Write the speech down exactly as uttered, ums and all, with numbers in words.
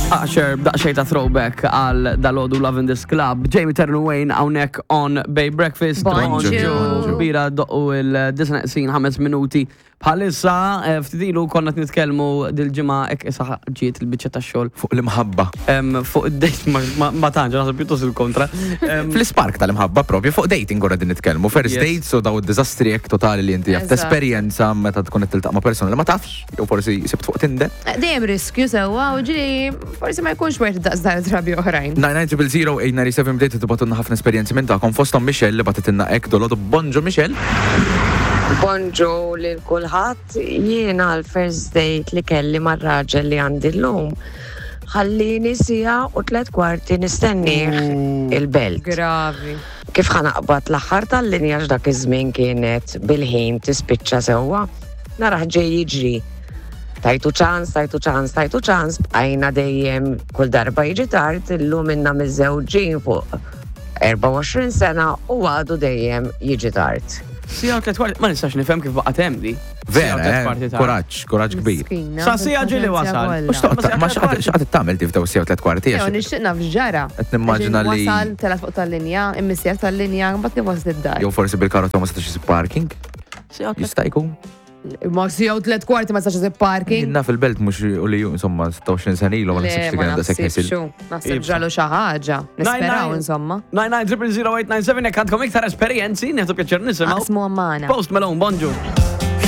Asher, b'daqxej ta' throwback għal dal-ħodu Love in this Club. Jamie Ternu Wayne għawnek on Bay Breakfast. Bonġu. Bira doqqu il-disna qsin ħames minuti. Bħalissa, ftidilu konna t-nitkelmu dil-ġimma ek isa ġiet il-bicċa ta' xol. Fuq l-imħabba. Fuq id-date ma tanġa, nasib pjuttos il-kontra. Fl-ispark tal-imħabba propju, fuq dating għora din nitkelmu. First date, so daw id-dizastri ek totali li inti għaf t-esperienza meta tkun it-tiltaq ma' persona li ma tafx, jew forsi sibt fuq Tinder. Dejjem riskju sewa, u ġiri, forsi ma jkunx wieħed daqsdar drabi oħrajn. nine nine zero zero eight nine seven bdejt tibatunna ħafna esperienzi minn tagħkom fosthom Michelle li batitinna hekk dolodu bonġu Michelle. Bonġu lil kulħadd, jiena l-first date li kelli mar-raġel li għandi llum. Ħallini sija u tliet kwarti nistennih il-belt. Gravi. Kif ħanaqbad l-aħħar tal-linja x'dak iż-żmien kienet bil-ħin tispiċċa sewwa, naraħ ġej jiġri. Tajtu ċans, tajtu ċans, tajtu ċans, bqajna dejjem kull darba jiġi tard, illum minna miż-żewġin fuq erba' u għoxrin sena u għadu dejjem jiġi tard. Sija tlet kwarti, ma nistax nifhem kif baqgħet hemm di. Vera, kuraġġ, kuraġġ kbir. Sa sija ġili wasal. Ma xaqt tagħmel tif daw sija tliet kwarti. Jew nixtieq naf x'ġara. Qed nimmaġina li wasal telat fuq tal-linja, immissjar tal-linja, mbagħad kif wasal id-dar. Jew forsi bil-karota ma setax isib parking. Jista' jkun. Ma sija u tliet kwarti ma setax isib parking. Jiena fil-belt mhux u li insomma sittin u għoxrin sena ilu ma nasibx li kien għandha sekk ħisil. Naħseb ġalu xi ħaġa. Nisperaw insomma. nine nine zero zero eight nine seven jekk għandkom iktar esperjenzi, nieħdu pjaċir nisimgħu. Aqsmu għamana. Post Malone, bonġu.